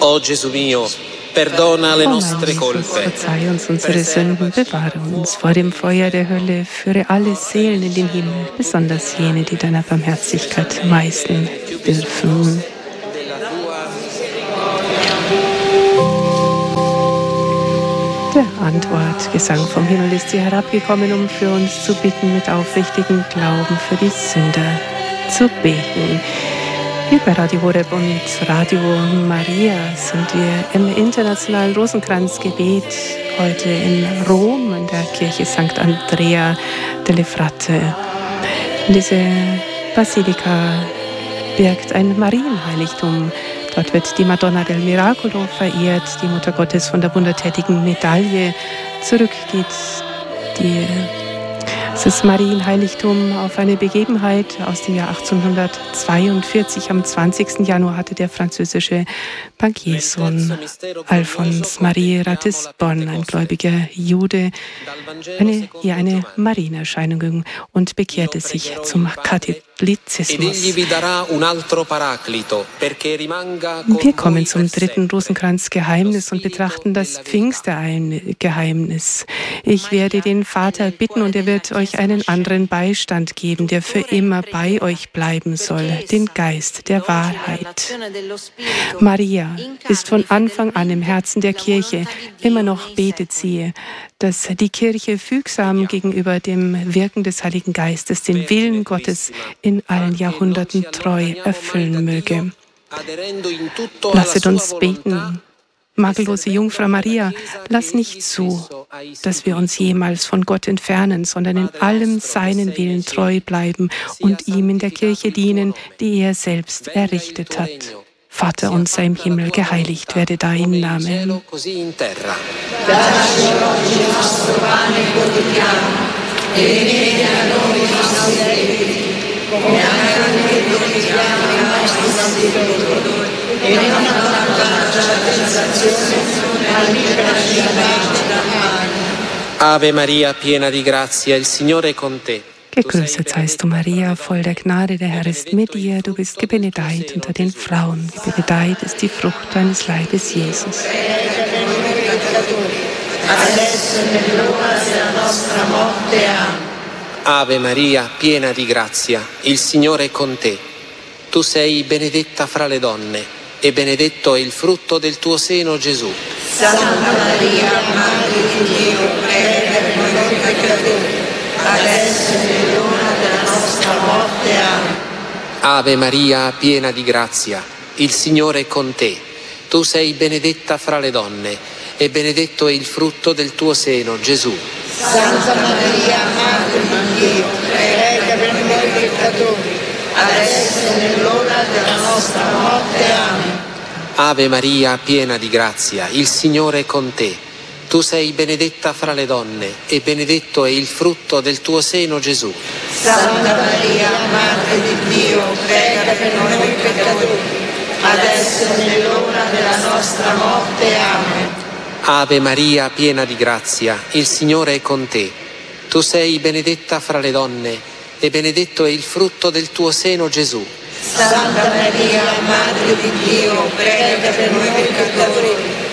O Gesù mio, perdona le nostre colpe. Verzeih uns unsere Sünden, bewahre uns vor dem Feuer der Hölle, führe alle Seelen in den Himmel, besonders jene, die deiner Barmherzigkeit am meisten bedürfen. Der Antwortgesang vom Himmel ist hier herabgekommen, um für uns zu bitten, mit aufrichtigem Glauben für die Sünder zu beten. Hier bei Radio Horeb und Radio Maria sind wir im internationalen Rosenkranzgebet heute in Rom, in der Kirche St. Andrea delle Fratte. Diese Basilika birgt ein Marienheiligtum. Dort wird die Madonna del Miracolo verehrt, die Mutter Gottes von der wundertätigen Medaille. Zurück geht dieses Marienheiligtum auf eine Begebenheit aus dem Jahr 1842. Am 20. Januar hatte der französische Bankierssohn Alphonse Marie Ratisbonne, ein gläubiger Jude, eine Marienerscheinung und bekehrte sich zum Katholizismus. Wir kommen zum dritten Rosenkranzgeheimnis und betrachten das Pfingstgeheimnis. Ich werde den Vater bitten und er wird euch einen anderen Beistand geben, der für immer bei euch bleiben soll, den Geist der Wahrheit. Maria ist von Anfang an im Herzen der Kirche. Immer noch betet sie, dass die Kirche fügsam gegenüber dem Wirken des Heiligen Geistes den Willen Gottes in allen Jahrhunderten treu erfüllen möge. Lasset uns beten. Makellose Jungfrau Maria, lass nicht zu, dass wir uns jemals von Gott entfernen, sondern in allem seinen Willen treu bleiben und ihm in der Kirche dienen, die er selbst errichtet hat. Vater unser im Himmel, geheiligt werde dein Name. Ave Maria, piena di grazia, il Signore è con te. Gegrüßet seist du, Maria, voll der Gnade, der Herr ist mit dir. Du bist gebenedeit unter den Frauen. Gebenedeit ist die Frucht deines Leibes, Jesus. Ave Maria, piena di grazia, il Signore è con te. Tu sei benedetta fra le donne, e benedetto è il frutto del tuo seno, Gesù. Santa Maria, Madre di Dio, prega per noi peccatori, adesso è nell'ora della nostra morte. Amen. Ave Maria, piena di grazia, il Signore è con te. Tu sei benedetta fra le donne, e benedetto è il frutto del tuo seno, Gesù. Santa Maria, Madre di Dio, prega per noi peccatori, adesso è nell'ora della nostra morte. Amen. Ave Maria, piena di grazia, il Signore è con te. Tu sei benedetta fra le donne, e benedetto è il frutto del tuo seno, Gesù. Santa Maria, Madre di Dio, prega per noi peccatori, adesso è nell'ora della nostra morte. Amen. Ave Maria, piena di grazia, il Signore è con te. Tu sei benedetta fra le donne, e benedetto è il frutto del tuo seno, Gesù. Santa Maria, Madre di Dio, prega per noi peccatori,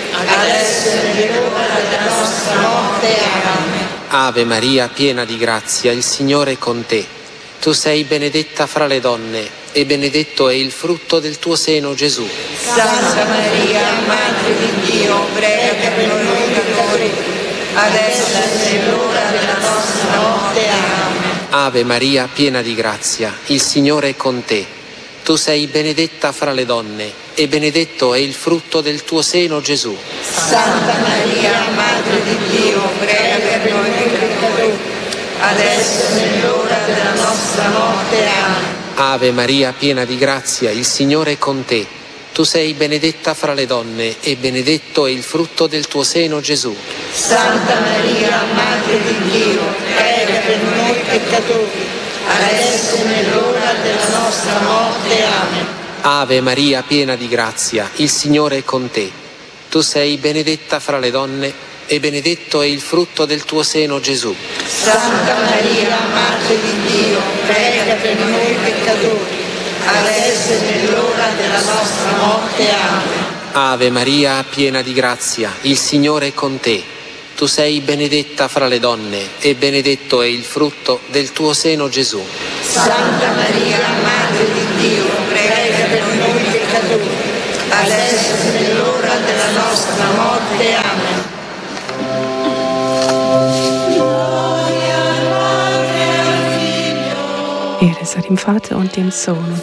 adesso è nell'ora della nostra morte. Amen. Ave Maria, piena di grazia, il Signore è con te. Tu sei benedetta fra le donne, e benedetto è il frutto del tuo seno, Gesù. Santa Maria, Madre di Dio, prega per noi peccatori, adesso è nell'ora della nostra morte. Amen. Ave Maria, piena di grazia, il Signore è con te. Tu sei benedetta fra le donne, e benedetto è il frutto del tuo seno, Gesù. Santa Maria, Madre di Dio, prega per noi peccatori, adesso è nell'ora della nostra morte. Amen. Ave Maria, piena di grazia, il Signore è con te. Tu sei benedetta fra le donne, e benedetto è il frutto del tuo seno, Gesù. Santa Maria, Madre di Dio, prega per noi peccatori, adesso è nell'ora della nostra morte. Amen. Ave Maria, piena di grazia, il Signore è con te. Tu sei benedetta fra le donne, e benedetto è il frutto del tuo seno, Gesù. Santa Maria, Madre di Dio, prega per noi peccatori, adesso è nell'ora della nostra morte. Amen. Ave Maria, piena di grazia, il Signore è con te. Tu sei benedetta fra le donne e benedetto è il frutto del tuo seno, Gesù. Santa Maria, Madre di Dio, prega per noi peccatori, adesso e nell'ora della nostra morte. Amen. Ehre sei dem Vater und dem Sohn und